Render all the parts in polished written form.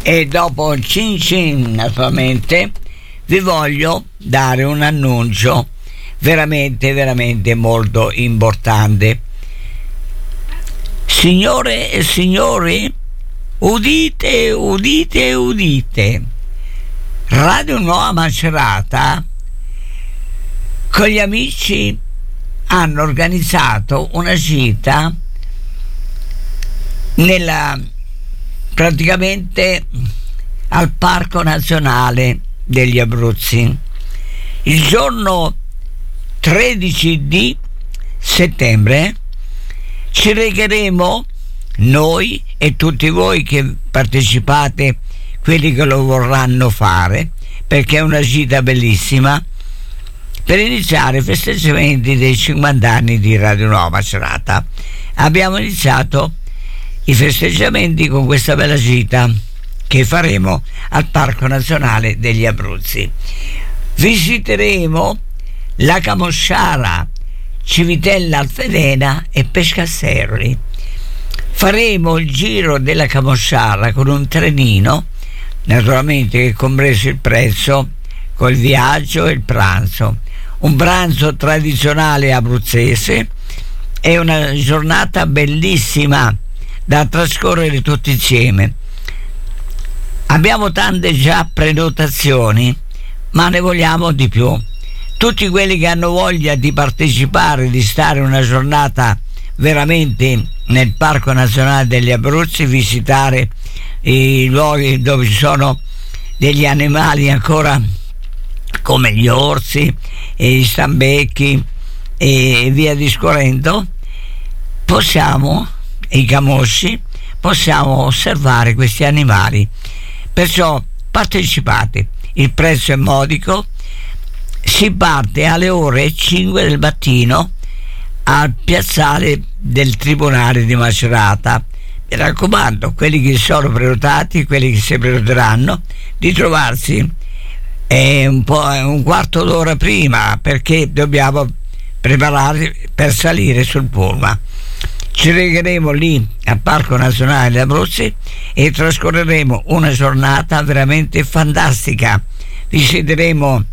E dopo Cin Cin, naturalmente, vi voglio dare un annuncio veramente molto importante. Signore e signori, udite. Radio Nuova Macerata con gli amici hanno organizzato una gita praticamente al Parco Nazionale degli Abruzzi. Il giorno 13 di settembre ci regheremo noi e tutti voi che partecipate, quelli che lo vorranno fare, perché è una gita bellissima, per iniziare i festeggiamenti dei 50 anni di Radio Nuova Macerata. Abbiamo iniziato i festeggiamenti con questa bella gita che faremo al Parco Nazionale degli Abruzzi. Visiteremo la Camosciara, Civitella Alfedena e Pescasseroli. Faremo il giro della Camosciara con un trenino, naturalmente che è compreso il prezzo, col viaggio e il pranzo. Un pranzo tradizionale abruzzese e una giornata bellissima da trascorrere tutti insieme. Abbiamo tante già prenotazioni, ma ne vogliamo di più. Tutti quelli che hanno voglia di partecipare, di stare una giornata veramente nel Parco Nazionale degli Abruzzi, visitare i luoghi dove ci sono degli animali ancora come gli orsi e gli stambecchi e via discorrendo, i camosci, possiamo osservare questi animali. Perciò partecipate, il prezzo è modico. Si parte alle ore 5 del mattino al piazzale del Tribunale di Macerata. Mi raccomando, quelli che sono prenotati, quelli che si prenoteranno, di trovarsi un quarto d'ora prima, perché dobbiamo preparare per salire sul pullman. Ci regheremo lì al Parco Nazionale degli Abruzzi e trascorreremo una giornata veramente fantastica. Visiteremo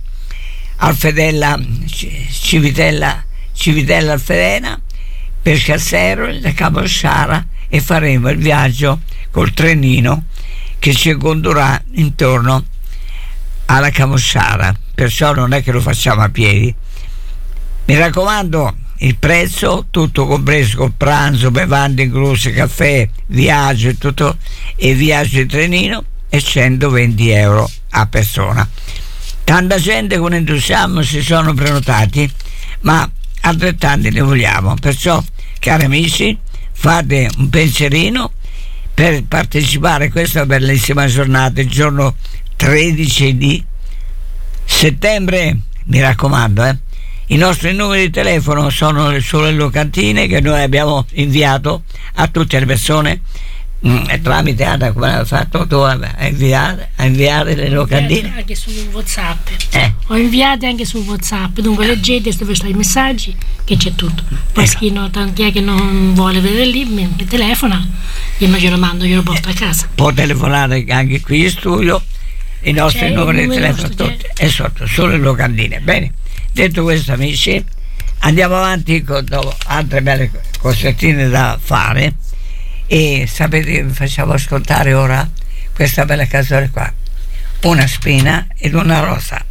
Civitella Alfedena, Pescasseroli, la Camosciara e faremo il viaggio col trenino che ci condurrà intorno alla Camosciara, perciò non è che lo facciamo a piedi. Mi raccomando, il prezzo tutto compreso, con pranzo, bevande incluse, caffè, viaggio e tutto, e viaggio di trenino, è 120 euro a persona. Tanta gente con entusiasmo si sono prenotati, ma altrettanti ne vogliamo. Perciò, cari amici, fate un pensierino per partecipare a questa bellissima giornata, il giorno 13 di settembre. Mi raccomando, i nostri numeri di telefono sono sulle locandine che noi abbiamo inviato a tutte le persone, tramite Ada, come hai fatto tu a inviare le locandine? Anche su WhatsApp. Ho inviate anche su WhatsApp, dunque leggete dove stanno i messaggi, che c'è tutto. Poi chi è che non vuole vedere lì, mi telefona, io me glielo mando, glielo porto a casa. Può telefonare anche qui in studio, i nostri numeri di telefono tutti è sotto sulle locandine. Bene, detto questo, amici, andiamo avanti con altre belle cosettine da fare. E sapete che vi facciamo ascoltare ora questa bella canzone qua, Una spina ed una rosa.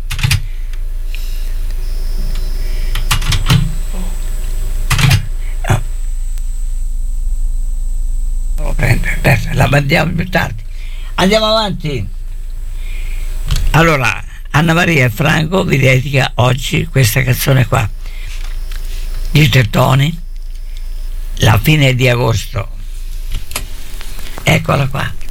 La mandiamo più tardi. Andiamo avanti. Allora, Anna Maria Franco vi dedica oggi questa canzone qua, Gli Tettoni, La fine di agosto. Eccola qua.